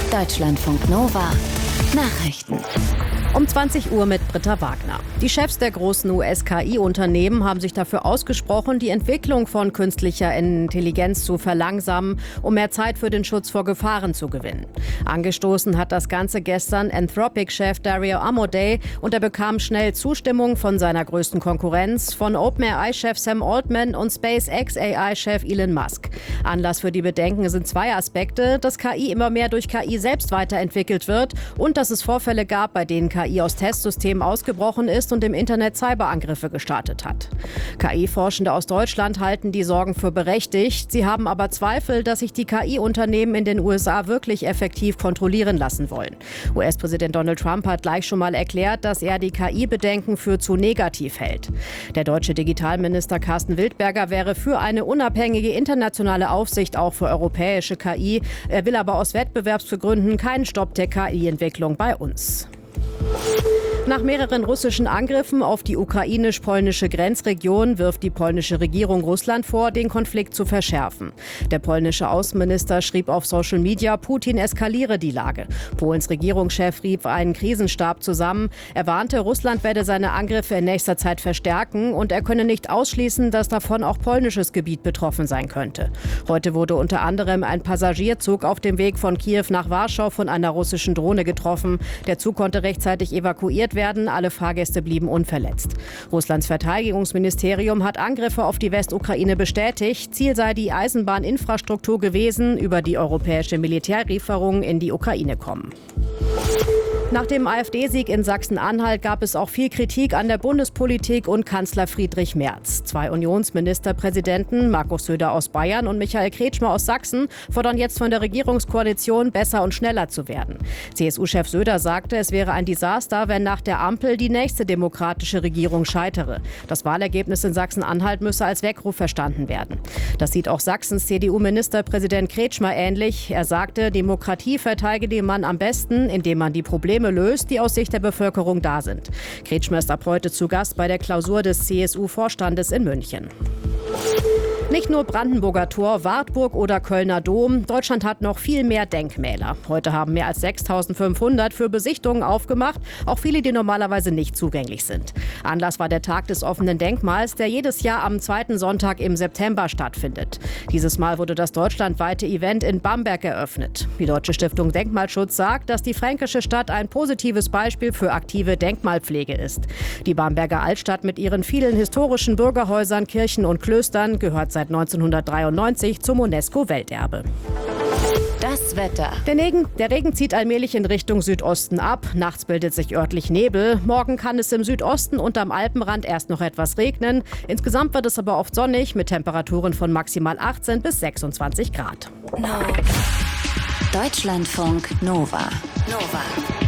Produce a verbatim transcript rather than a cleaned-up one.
Deutschlandfunk Nova Nachrichten. Um zwanzig Uhr mit Britta Wagner. Die Chefs der großen U S-K I-Unternehmen haben sich dafür ausgesprochen, die Entwicklung von künstlicher Intelligenz zu verlangsamen, um mehr Zeit für den Schutz vor Gefahren zu gewinnen. Angestoßen hat das Ganze gestern Anthropic-Chef Dario Amodei und er bekam schnell Zustimmung von seiner größten Konkurrenz, von OpenAI-Chef Sam Altman und SpaceX-A I-Chef Elon Musk. Anlass für die Bedenken sind zwei Aspekte, dass K I immer mehr durch K I selbst weiterentwickelt wird und dass es Vorfälle gab, bei denen K I aus Testsystemen ausgebrochen ist und im Internet Cyberangriffe gestartet hat. K I-Forschende aus Deutschland halten die Sorgen für berechtigt. Sie haben aber Zweifel, dass sich die K I-Unternehmen in den U S A wirklich effektiv kontrollieren lassen wollen. U S-Präsident Donald Trump hat gleich schon mal erklärt, dass er die K I-Bedenken für zu negativ hält. Der deutsche Digitalminister Carsten Wildberger wäre für eine unabhängige internationale Aufsicht auch für europäische K I. Er will aber aus Wettbewerbsgründen keinen Stopp der K I-Entwicklung bei uns. Nach mehreren russischen Angriffen auf die ukrainisch-polnische Grenzregion wirft die polnische Regierung Russland vor, den Konflikt zu verschärfen. Der polnische Außenminister schrieb auf Social Media, Putin eskaliere die Lage. Polens Regierungschef rief einen Krisenstab zusammen. Er warnte, Russland werde seine Angriffe in nächster Zeit verstärken und er könne nicht ausschließen, dass davon auch polnisches Gebiet betroffen sein könnte. Heute wurde unter anderem ein Passagierzug auf dem Weg von Kiew nach Warschau von einer russischen Drohne getroffen. Der Zug konnte rechtzeitig evakuiert werden. werden. Alle Fahrgäste blieben unverletzt. Russlands Verteidigungsministerium hat Angriffe auf die Westukraine bestätigt. Ziel sei die Eisenbahninfrastruktur gewesen, über die europäische Militärlieferungen in die Ukraine kommen. Nach dem AfD-Sieg in Sachsen-Anhalt gab es auch viel Kritik an der Bundespolitik und Kanzler Friedrich Merz. Zwei Unionsministerpräsidenten, Markus Söder aus Bayern und Michael Kretschmer aus Sachsen, fordern jetzt von der Regierungskoalition, besser und schneller zu werden. C S U-Chef Söder sagte, es wäre ein Desaster, wenn nach der Ampel die nächste demokratische Regierung scheitere. Das Wahlergebnis in Sachsen-Anhalt müsse als Weckruf verstanden werden. Das sieht auch Sachsens C D U-Ministerpräsident Kretschmer ähnlich. Er sagte, Demokratie verteidige man am besten, indem man die Probleme löst, die aus Sicht der Bevölkerung da sind. Kretschmer ist ab heute zu Gast bei der Klausur des C S U-Vorstandes in München. Nicht nur Brandenburger Tor, Wartburg oder Kölner Dom. Deutschland hat noch viel mehr Denkmäler. Heute haben mehr als sechstausendfünfhundert für Besichtigungen aufgemacht, auch viele, die normalerweise nicht zugänglich sind. Anlass war der Tag des offenen Denkmals, der jedes Jahr am zweiten Sonntag im September stattfindet. Dieses Mal wurde das deutschlandweite Event in Bamberg eröffnet. Die Deutsche Stiftung Denkmalschutz sagt, dass die fränkische Stadt ein positives Beispiel für aktive Denkmalpflege ist. Die Bamberger Altstadt mit ihren vielen historischen Bürgerhäusern, Kirchen und Klöstern gehört seit neunzehnhundertdreiundneunzig zum UNESCO-Welterbe. Das Wetter. Der Regen, der Regen zieht allmählich in Richtung Südosten ab. Nachts bildet sich örtlich Nebel. Morgen kann es im Südosten und am Alpenrand erst noch etwas regnen. Insgesamt wird es aber oft sonnig mit Temperaturen von maximal achtzehn bis sechsundzwanzig Grad. No. Deutschlandfunk Nova. Nova.